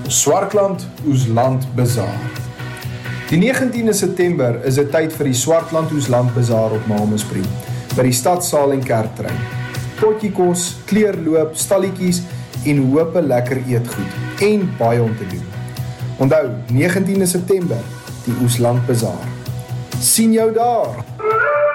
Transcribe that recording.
Swartland Oesland Bazaar. Die 19de September is dit tyd vir die Swartland Oesland Bazaar op Malmesbury, by die stadsaal en kerktrein. Potjie kos, kleurloop, stalletjies en hoop lekker eetgoed en baie om te doen. Onthou, 19de September, die Oesland Bazaar. Sien jou daar!